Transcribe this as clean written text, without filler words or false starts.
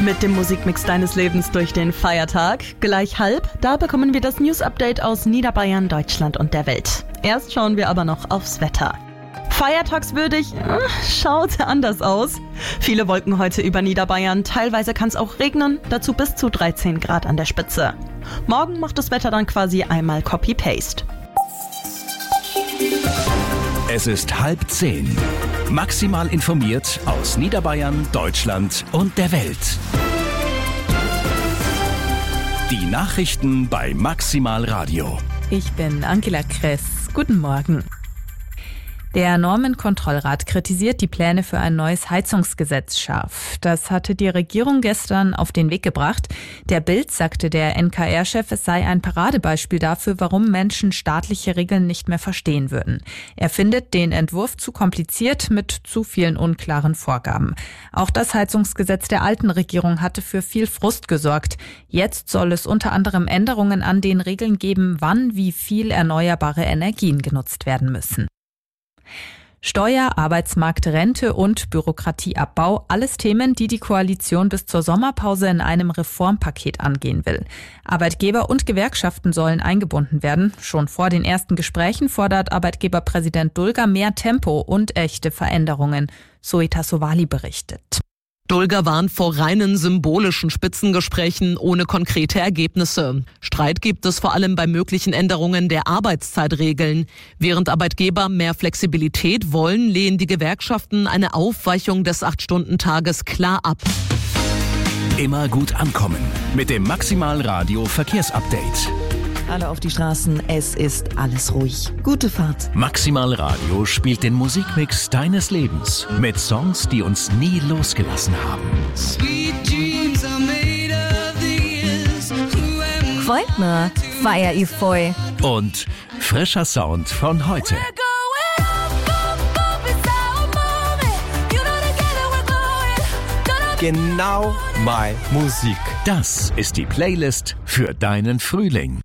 Mit dem Musikmix deines Lebens durch den Feiertag. Gleich halb, da bekommen wir das News-Update aus Niederbayern, Deutschland und der Welt. Erst schauen wir aber noch aufs Wetter. Feiertagswürdig schaut anders aus. Viele Wolken heute über Niederbayern, teilweise kann es auch regnen, dazu bis zu 13 Grad an der Spitze. Morgen macht das Wetter dann quasi einmal Copy-Paste. Es ist 9:30. Maximal informiert aus Niederbayern, Deutschland und der Welt. Die Nachrichten bei Maximal Radio. Ich bin Angela Kress. Guten Morgen. Der Normenkontrollrat kritisiert die Pläne für ein neues Heizungsgesetz scharf. Das hatte die Regierung gestern auf den Weg gebracht. Der Bild sagte der NKR-Chef, es sei ein Paradebeispiel dafür, warum Menschen staatliche Regeln nicht mehr verstehen würden. Er findet den Entwurf zu kompliziert mit zu vielen unklaren Vorgaben. Auch das Heizungsgesetz der alten Regierung hatte für viel Frust gesorgt. Jetzt soll es unter anderem Änderungen an den Regeln geben, wann wie viel erneuerbare Energien genutzt werden müssen. Steuer, Arbeitsmarkt, Rente und Bürokratieabbau, alles Themen, die die Koalition bis zur Sommerpause in einem Reformpaket angehen will. Arbeitgeber und Gewerkschaften sollen eingebunden werden. Schon vor den ersten Gesprächen fordert Arbeitgeberpräsident Dulger mehr Tempo und echte Veränderungen. Zoe Tassovali berichtet. Dulger warnt vor reinen symbolischen Spitzengesprächen ohne konkrete Ergebnisse. Streit gibt es vor allem bei möglichen Änderungen der Arbeitszeitregeln. Während Arbeitgeber mehr Flexibilität wollen, lehnen die Gewerkschaften eine Aufweichung des 8-Stunden-Tages klar ab. Immer gut ankommen mit dem Maximal Radio Verkehrsupdate. Alle auf die Straßen, es ist alles ruhig. Gute Fahrt. Maximal Radio spielt den Musikmix deines Lebens mit Songs, die uns nie losgelassen haben. Freut mir, feier ich voll. Und frischer Sound von heute. Genau meine Musik. Das ist die Playlist für deinen Frühling.